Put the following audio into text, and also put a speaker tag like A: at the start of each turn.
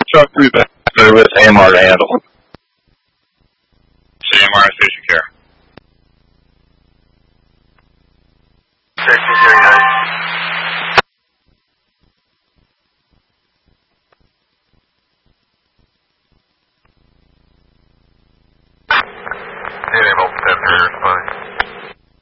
A: truck through there with AMR to handle.
B: So AMR is